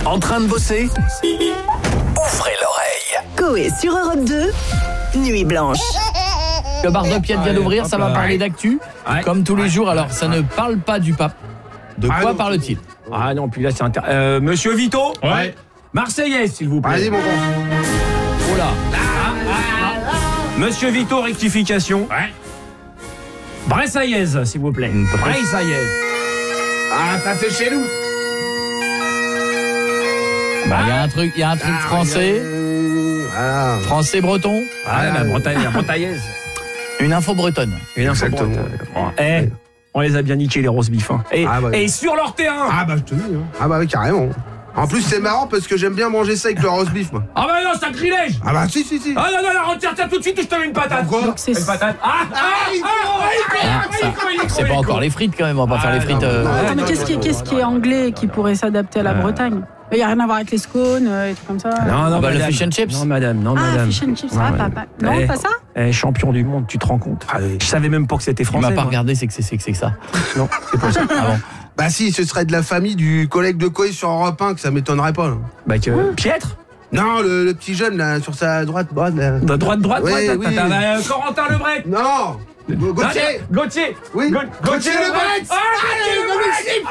En train de bosser? Ouvrez l'oreille. Coé sur Europe 2, Nuit Blanche. Le bar de Piette vient d'ouvrir, ça va parler d'actu, comme tous les jours. Alors, ça ne parle pas du pape. De quoi parle-t-il? Ah non, puis là, c'est Monsieur Vito? Ouais. Marseillaise, s'il vous plaît. Allez, mon grand. Oh là. Monsieur Vito, rectification. Ouais. Bressaillaise, s'il vous plaît. Bressaillaise. Ah, ça c'est chez nous. Bah, il y a un truc français. Voilà. Français breton. La Bretaillaise. Une info bretonne. Exactement. On les a bien niqués, les roast beef. Et sur leur terrain. Ah bah je te dis. Ah bah oui, carrément. En plus c'est marrant parce que j'aime bien manger ça avec le roast beef moi. Ah bah non, sacrilège. Ah bah si. Ah non, retire ça tout de suite ou je te mets une patate. Pourquoi? Une patate. C'est pas encore les frites quand même, on va pas faire les frites. Attends, mais qu'est-ce qui est anglais qui pourrait s'adapter à la Bretagne? Il n'y a rien à voir avec les scones et tout comme ça. Non, le fish and chips. Non, madame. Fish and chips, ça va, pas. Non, pas ça? Champion du monde, tu te rends compte? Je savais même pas que c'était On français. m'a pas regardé, c'est que ça. Non, c'est pas ça. Ah bon. Bah si, ce serait de la famille du collègue de Coé sur Europe 1 que ça m'étonnerait pas. Là. Pietre? Non, le petit jeune là sur sa droite. Droite. Oui. Corentin Lebret. Non. Gauthier. Gauthier. Oui. Gauthier Lebret. Ah,